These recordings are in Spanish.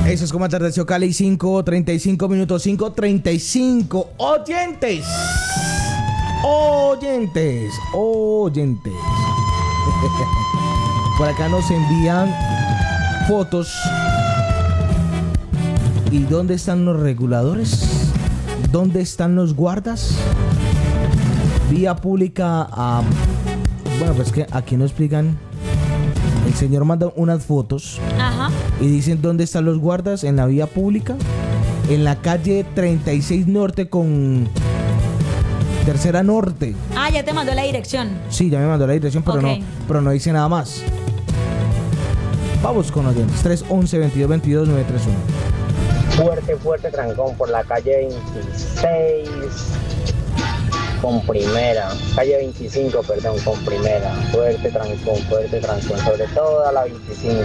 Eso es como atardeció Cali, 5:35 minutos, 5:35. Oyentes. Por acá nos envían fotos. ¿Y dónde están los reguladores? ¿Dónde están los guardas? Vía pública a... Bueno, pues que aquí no explican. El señor manda unas fotos. Ajá. Y dicen dónde están los guardas en la vía pública. En la calle 36 Norte con Tercera Norte. Ah, ya te mandó la dirección. Sí, ya me mandó la dirección, pero, Ok. no dice nada más. Vamos con oyentes. 311-2222-931. Fuerte trancón por la calle 26 con primera, calle 25, perdón, con primera. Fuerte trancón, sobre toda la 25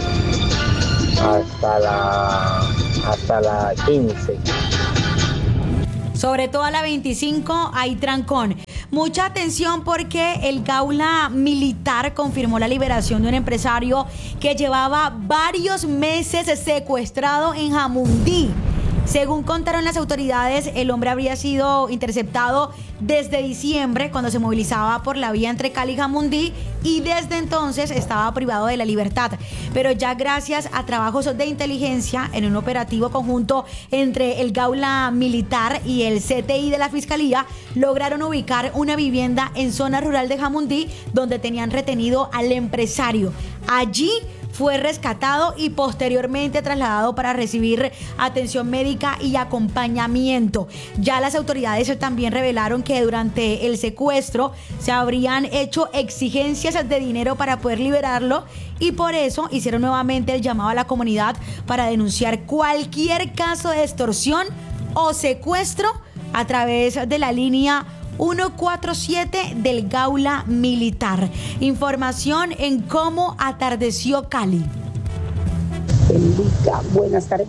hasta la 15. Sobre todo a la 25 hay trancón. Mucha atención porque el Gaula Militar confirmó la liberación de un empresario que llevaba varios meses secuestrado en Jamundí. Según contaron las autoridades, el hombre habría sido interceptado desde diciembre, cuando se movilizaba por la vía entre Cali y Jamundí, y desde entonces estaba privado de la libertad. Pero ya gracias a trabajos de inteligencia en un operativo conjunto entre el Gaula Militar y el CTI de la Fiscalía, lograron ubicar una vivienda en zona rural de Jamundí donde tenían retenido al empresario. Allí fue rescatado y posteriormente trasladado para recibir atención médica y acompañamiento. Ya las autoridades también revelaron que durante el secuestro se habrían hecho exigencias de dinero para poder liberarlo, y por eso hicieron nuevamente el llamado a la comunidad para denunciar cualquier caso de extorsión o secuestro a través de la línea 147 del Gaula Militar. Información en cómo atardeció Cali. Bendiga. Buenas tardes.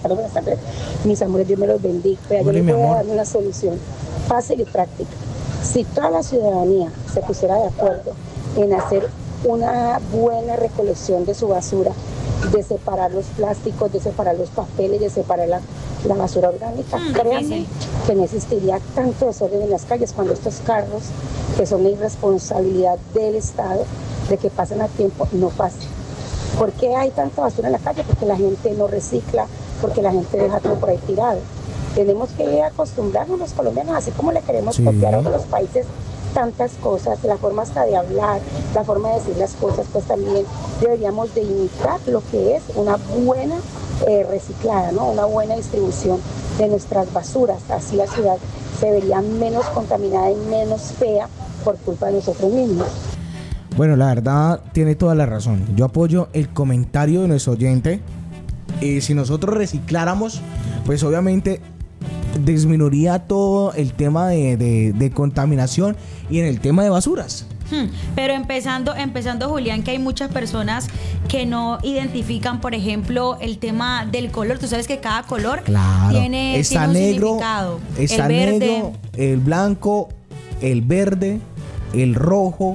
Mis amores, Dios me los bendiga. Vea, yo les voy a dar una solución fácil y práctica. Si toda la ciudadanía se pusiera de acuerdo en hacer una buena recolección de su basura, de separar los plásticos, de separar los papeles, de separar la basura orgánica, créanme que no existiría tanto desorden en las calles cuando estos carros, que son la irresponsabilidad del Estado, de que pasen a tiempo, no pasen. ¿Por qué hay tanta basura en la calle? Porque la gente no recicla, porque la gente deja todo por ahí tirado. Tenemos que acostumbrarnos los colombianos, así como le queremos copiar a otros países tantas cosas, la forma hasta de hablar, la forma de decir las cosas, pues también deberíamos de imitar lo que es una buena reciclada, ¿no? Una buena distribución de nuestras basuras. Así la ciudad se vería menos contaminada y menos fea por culpa de nosotros mismos. Bueno, la verdad tiene toda la razón. Yo apoyo el comentario de nuestro oyente. Si nosotros recicláramos, pues obviamente disminuiría todo el tema de contaminación y en el tema de basuras. Pero empezando, Julián, que hay muchas personas que no identifican, por ejemplo, el tema del color. Tú sabes que cada color tiene un significado. Está el verde, negro, el blanco, el verde, el rojo.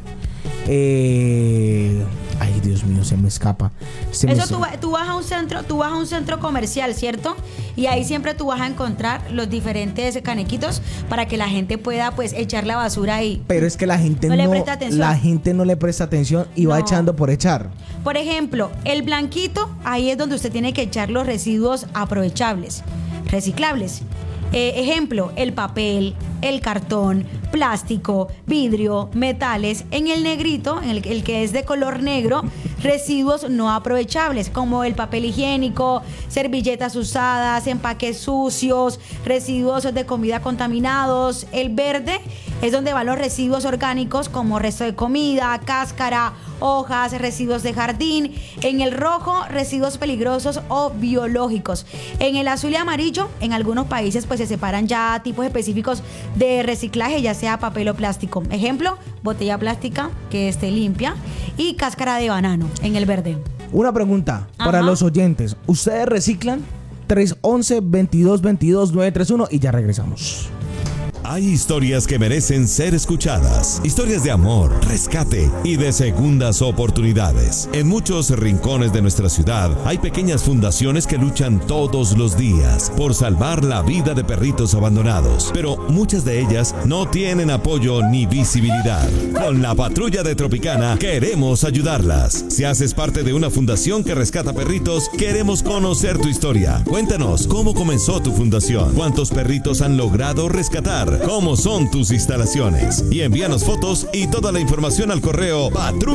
Ay, Dios mío, se me escapa. Tú vas a un centro comercial, ¿cierto? Y ahí siempre tú vas a encontrar los diferentes canequitos para que la gente pueda, pues, echar la basura ahí. Pero es que la gente no le presta atención y va echando por echar. Por ejemplo, el blanquito, ahí es donde usted tiene que echar los residuos aprovechables, reciclables. Ejemplo, el papel, el cartón, plástico, vidrio, metales. En el negrito, en el que es de color negro, residuos no aprovechables, como el papel higiénico, servilletas usadas, empaques sucios, residuos de comida contaminados. El verde es donde van los residuos orgánicos, como resto de comida, cáscara, hojas, residuos de jardín. En el rojo, residuos peligrosos o biológicos. En el azul y amarillo, en algunos países pues se separan ya tipos específicos de reciclaje, ya sea papel o plástico. Ejemplo, botella plástica que esté limpia y cáscara de banano en el verde. Una pregunta para los oyentes. ¿Ustedes reciclan? 311-2222-931 y ya regresamos. Hay historias que merecen ser escuchadas. Historias de amor, rescate y de segundas oportunidades. En muchos rincones de nuestra ciudad hay pequeñas fundaciones que luchan todos los días por salvar la vida de perritos abandonados. Pero muchas de ellas no tienen apoyo ni visibilidad. Con la Patrulla de Tropicana queremos ayudarlas. Si haces parte de una fundación que rescata perritos, queremos conocer tu historia. Cuéntanos cómo comenzó tu fundación, cuántos perritos han logrado rescatar, cómo son tus instalaciones, y envíanos fotos y toda la información al correo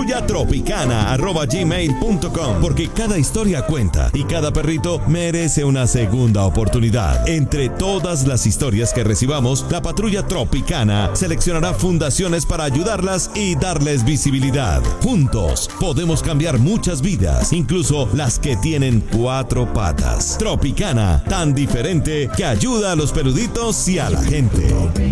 patrullatropicana@gmail.com, porque cada historia cuenta y cada perrito merece una segunda oportunidad. Entre todas las historias que recibamos, la Patrulla Tropicana seleccionará fundaciones para ayudarlas y darles visibilidad. Juntos podemos cambiar muchas vidas, incluso las que tienen 4 patas. Tropicana, tan diferente que ayuda a los peluditos y a la gente.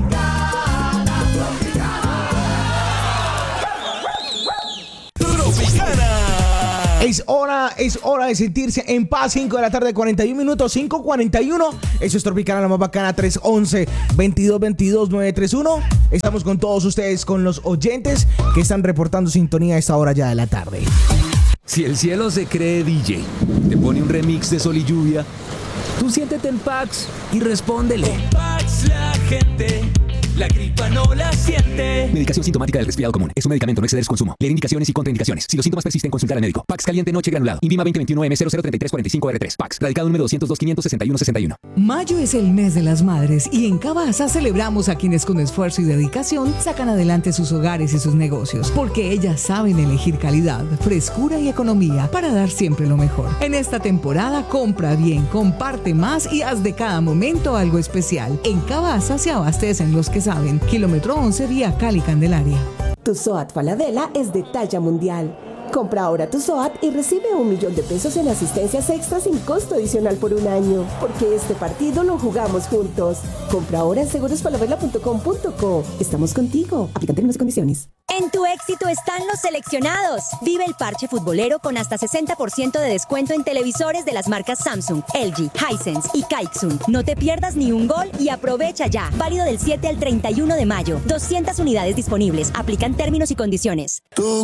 Es hora de sentirse en paz. 5 de la tarde, 41 minutos, 5:41. Eso es Tropicana, la más bacana, 311-2222-931. Estamos con todos ustedes, con los oyentes que están reportando sintonía a esta hora ya de la tarde. Si el cielo se cree DJ, te pone un remix de Sol y Lluvia, tú siéntete en Pax y respóndele. Con Pax la gente, la gripa no la siente. Medicación sintomática del resfriado común. Es un medicamento, no exceder su consumo. Leer indicaciones y contraindicaciones. Si los síntomas persisten, consultar al médico. Pax caliente noche granulado. Invima 2021M003345R3. Pax. Radical número 202-561-61. Mayo es el mes de las madres y en Cabasa celebramos a quienes con esfuerzo y dedicación sacan adelante sus hogares y sus negocios, porque ellas saben elegir calidad, frescura y economía para dar siempre lo mejor. En esta temporada, compra bien, comparte más y haz de cada momento algo especial. En Cabasa se abastecen los que saben. Kilómetro 11 vía Cali Candelaria. Tu SOAT Falabella es de talla mundial. Compra ahora tu SOAT y recibe $1.000.000 en asistencias extras sin costo adicional por un año, porque este partido lo jugamos juntos. Compra ahora en segurosfalabella.com.co. Estamos contigo. Aplican términos y condiciones. En tu éxito están los seleccionados. Vive el parche futbolero con hasta 60% de descuento en televisores de las marcas Samsung, LG, Hisense y Kaiksun. No te pierdas ni un gol y aprovecha ya. Válido del 7 al 31 de mayo. 200 unidades disponibles. Aplican términos y condiciones.